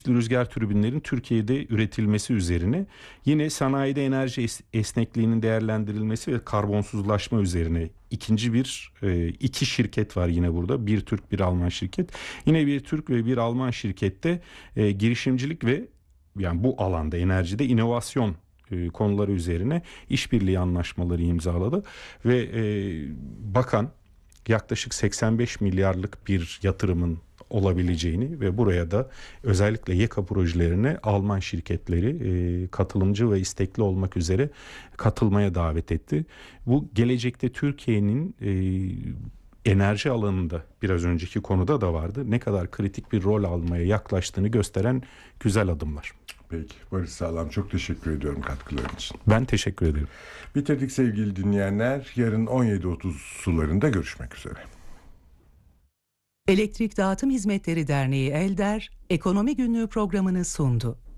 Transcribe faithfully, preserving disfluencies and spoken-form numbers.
rüzgar türbinlerin Türkiye'de üretilmesi üzerine, yine sanayide enerji es- esnekliğinin değerlendirilmesi ve karbonsuzlaşma üzerine ikinci bir e, iki şirket var yine burada. Bir Türk, bir Alman şirket. Yine bir Türk ve bir Alman şirkette e, girişimcilik ve yani bu alanda enerjide inovasyon e, konuları üzerine işbirliği anlaşmaları imzaladı ve e, bakan yaklaşık seksen beş milyarlık bir yatırımın olabileceğini ve buraya da özellikle YEKA projelerine Alman şirketleri e, katılımcı ve istekli olmak üzere katılmaya davet etti. Bu gelecekte Türkiye'nin e, enerji alanında, biraz önceki konuda da vardı, ne kadar kritik bir rol almaya yaklaştığını gösteren güzel adımlar. Peki Barış Sağlam, çok teşekkür ediyorum katkıların için. Ben teşekkür ederim. Bitirdik sevgili dinleyenler. Yarın on yedi otuz sularında görüşmek üzere. Elektrik Dağıtım Hizmetleri Derneği ELDER, Ekonomi Günlüğü programını sundu.